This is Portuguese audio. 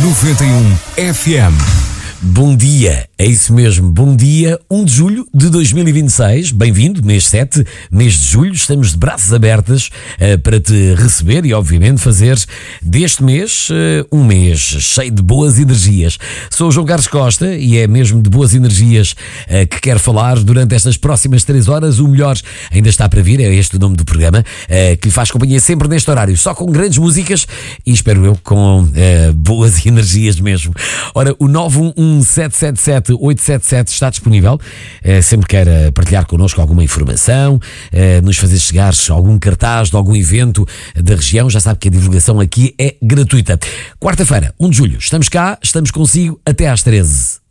91 FM. Bom dia, é isso mesmo, bom dia, 1 de julho de 2026, bem-vindo, mês 7, mês de julho, estamos de braços abertos para te receber e obviamente fazer deste mês um mês cheio de boas energias. Sou o João Carlos Costa e é mesmo de boas energias que quero falar durante estas próximas 3 horas, o melhor ainda está para vir, é este o nome do programa, que lhe faz companhia sempre neste horário, só com grandes músicas e espero eu com boas energias mesmo. Ora, o 91777-877 está disponível, sempre quer partilhar connosco alguma informação, nos fazer chegar algum cartaz de algum evento da região, já sabe que a divulgação aqui é gratuita. Quarta-feira, 1 de julho, estamos cá, estamos consigo até às 13.